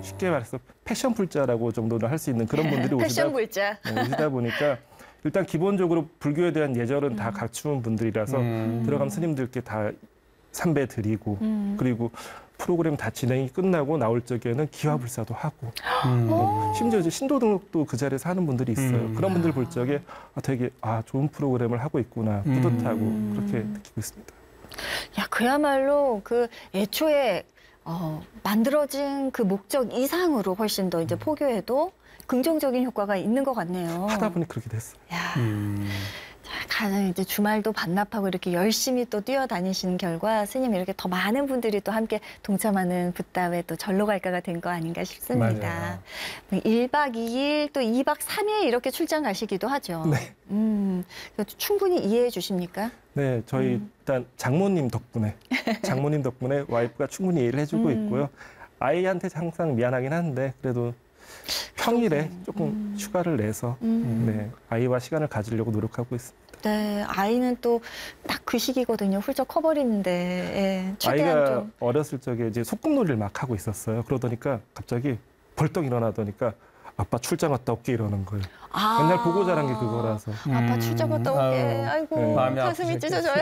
쉽게 말해서 패션 불자라고 정도는 할 수 있는 그런 분들이 패션 불자. 오시다 보니까 일단 기본적으로 불교에 대한 예절은 다 갖춘 분들이라서 들어가면 스님들께 다 삼배 드리고 그리고 프로그램 다 진행이 끝나고 나올 적에는 기화불사도 하고 심지어 이제 신도 등록도 그 자리에서 하는 분들이 있어요. 그런 분들 볼 적에 되게 좋은 프로그램을 하고 있구나 뿌듯하고 그렇게 느끼고 있습니다. 야, 그야말로 그 애초에 만들어진 그 목적 이상으로 훨씬 더 이제 포교에도 긍정적인 효과가 있는 것 같네요. 하다 보니 그렇게 됐어요. 야, 가장 이제 주말도 반납하고 이렇게 열심히 또 뛰어다니시는 결과 스님 이렇게 더 많은 분들이 또 함께 동참하는 붓다에 또 절로 갈까가 된 거 아닌가 싶습니다. 맞아요. 1박 2일 또 2박 3일 이렇게 출장 가시기도 하죠. 네. 충분히 이해해 주십니까? 네, 저희 일단 장모님 덕분에 와이프가 충분히 이해를 해주고 있고요. 아이한테 항상 미안하긴 한데 그래도 평일에 조금 휴가를 내서 네, 아이와 시간을 가지려고 노력하고 있습니다. 네, 아이는 또 딱 그 시기거든요. 훌쩍 커버리는데 예, 최대한 아이가 좀. 어렸을 적에 이제 소꿉놀이를 막 하고 있었어요. 그러더니까 갑자기 벌떡 일어나더니까 아빠 출장 갔다 올게 이러는 거예요. 맨날 보고 자란 게 그거라서. 아빠 출장 갔다 올게. 아이고, 네. 가슴이 찢어져요.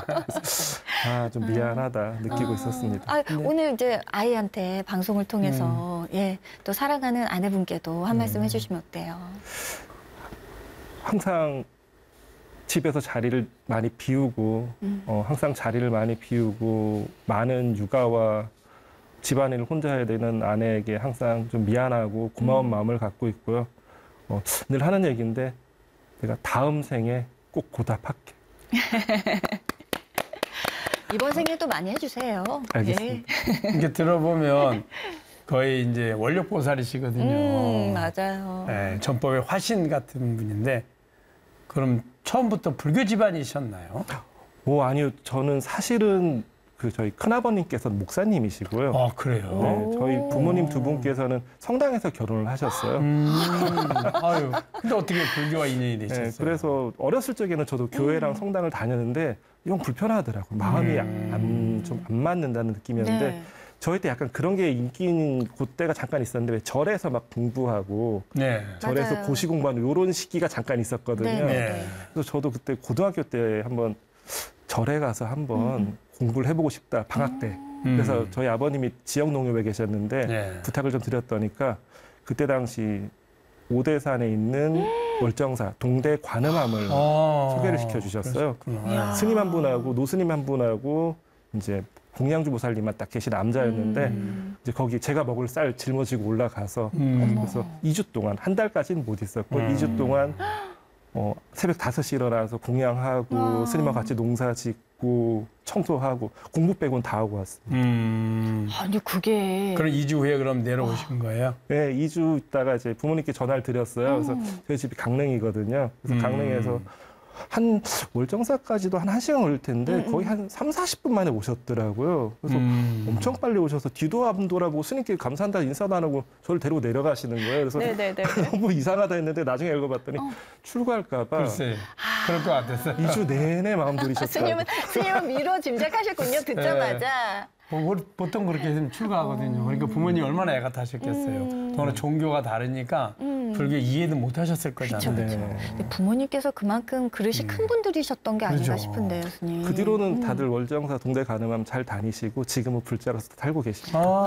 좀 미안하다 느끼고 있었습니다. 오늘 이제 아이한테 방송을 통해서 또 사랑하는 아내분께도 한 말씀 해주시면 어때요? 항상 집에서 자리를 많이 비우고 항상 자리를 많이 비우고 많은 육아와 집안일을 혼자 해야 되는 아내에게 항상 좀 미안하고 고마운 마음을 갖고 있고요. 늘 하는 얘기인데 내가 다음 생에 꼭 보답할게. 이번 생에 또 많이 해주세요. 알겠습니다. 이렇게 들어보면 거의 이제 원력보살이시거든요. 맞아요. 네, 전법의 화신 같은 분인데 그럼 처음부터 불교 집안이셨나요? 아니요. 저는 사실은 저희 큰아버님께서는 목사님이시고요. 아, 그래요? 네, 저희 부모님 두 분께서는 성당에서 결혼을 하셨어요. 아유, 근데 어떻게 불교와 인연이 되셨어요? 네, 그래서 어렸을 적에는 저도 교회랑 성당을 다녔는데 이건 불편하더라고요. 마음이 좀 안 맞는다는 느낌이었는데 네. 저희 때 약간 그런 게 인기인 그때가 잠깐 있었는데 왜 절에서 막 공부하고 네. 절에서 맞아요. 고시 공부하는 이런 시기가 잠깐 있었거든요. 네. 그래서 저도 그때 고등학교 때 한번 절에 가서 한번 공부를 해보고 싶다, 방학 때. 그래서 저희 아버님이 지역 농협에 계셨는데 부탁을 좀 드렸더니까 그때 당시 오대산에 있는 월정사 동대 관음암을 소개를 시켜주셨어요. 스님 한 분하고 노스님 한 분하고 이제 공양주 보살님만 딱 계신 남자였는데 이제 거기 제가 먹을 쌀 짊어지고 올라가서 그래서 2주 동안 한 달까지는 못 있었고 2주 동안 새벽 5시 일어나서 공양하고 스님하고 같이 농사 짓고 청소하고 공부 빼고는 다 하고 왔습니다. 아니 그게 그럼 2주 후에 그럼 내려오신 거예요? 네, 2주 있다가 이제 부모님께 전화를 드렸어요. 그래서 저희 집이 강릉이거든요. 그래서 강릉에서 한 월정사까지도 한 1시간 걸릴 텐데 거의 한 30-40분 만에 오셨더라고요. 그래서 엄청 빨리 오셔서 뒤도 안 돌아보고 스님께 감사한다 인사도 안 하고 저를 데리고 내려가시는 거예요. 그래서 너무 이상하다 했는데 나중에 읽어봤더니 출가할까 봐. 글쎄, 그럴 것 같았어요. 2주 내내 마음 들이셨어요. 스님은 미뤄 짐작하셨군요. 듣자마자. 보통 그렇게 했으면 출가하거든요. 그러니까 부모님이 얼마나 애가 타셨겠어요. 더구나 종교가 다르니까 불교 이해는 못 하셨을 거잖아요. 그렇죠. 근데 부모님께서 그만큼 그릇이 큰 분들이셨던 게 아닌가 싶은데요, 스님. 그 뒤로는 다들 월정사 동대 가늠함 잘 다니시고 지금은 불자로서 살고 계십니다.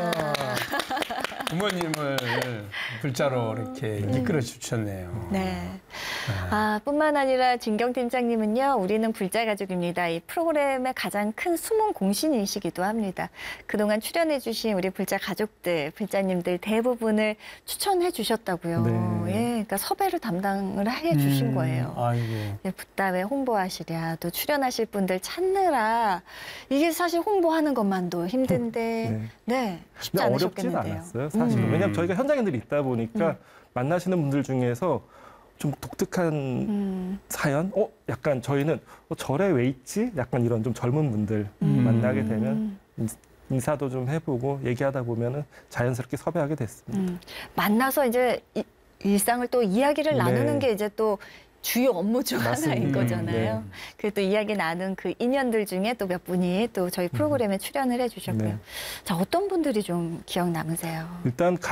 부모님을 불자로 이렇게 이끌어 주셨네요. 네. 뿐만 아니라 진경 팀장님은요, 우리는 불자 가족입니다. 이 프로그램의 가장 큰 숨은 공신이시기도 합니다. 그동안 출연해주신 우리 불자 가족들, 불자님들 대부분을 추천해 주셨다고요. 네. 예, 그러니까 섭외를 담당을 해 주신 거예요. 아이고. 예, 붓다에 홍보하시랴, 또 출연하실 분들 찾느라 이게 사실 홍보하는 것만도 힘든데, 쉽지 근데 않으셨겠는데요. 어렵진 않았어요, 사실은. 왜냐하면 저희가 현장인들이 있다 보니까 만나시는 분들 중에서 좀 독특한 사연? 약간 저희는 절에 왜 있지? 약간 이런 좀 젊은 분들 만나게 되면 인사도 좀 해보고 얘기하다 보면은 자연스럽게 섭외하게 됐습니다. 만나서 이제 일상을 또 이야기를 나누는 게 이제 또 주요 업무 중 맞습니다. 하나인 거잖아요. 네. 그래도 이야기 나눈 그 인연들 중에 또 몇 분이 또 저희 프로그램에 출연을 해주셨고요. 네. 자, 어떤 분들이 좀 기억 남으세요? 일단